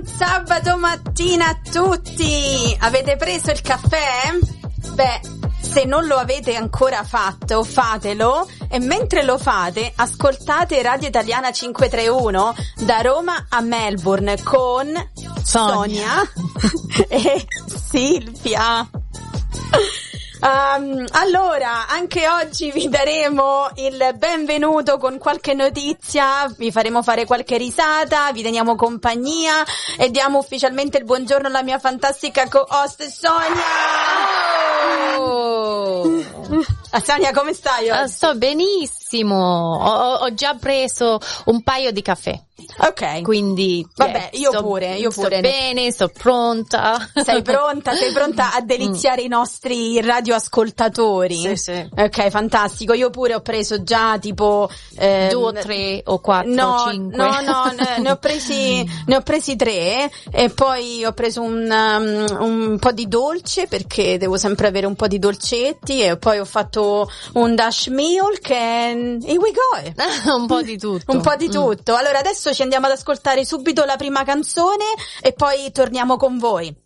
Buon sabato mattina a tutti! Avete preso il caffè? Beh, se non lo avete ancora fatto, fatelo, e mentre lo fate ascoltate Radio Italiana 531 da Roma a Melbourne con Sonia e Silvia. Allora, anche oggi vi daremo il benvenuto con qualche notizia, vi faremo fare qualche risata, vi teniamo compagnia e diamo ufficialmente il buongiorno alla mia fantastica co-host Sonia. Sonia, come stai oggi? Sto benissimo, ho già preso un paio di caffè. Ok. Quindi vabbè, io pure. Sto bene, sto pronta. Sei pronta a deliziare i nostri radioascoltatori? Sì. Ok, fantastico. Io pure ho preso già tipo 2 o 3 o 4 o 5. No, ne ho presi 3 e poi ho preso un po' di dolce perché devo sempre avere un po' di dolcetti, e poi ho fatto un dash milk e here we go. Un po' di tutto. Un po' di tutto. Allora adesso ci andiamo ad ascoltare subito la prima canzone e poi torniamo con voi.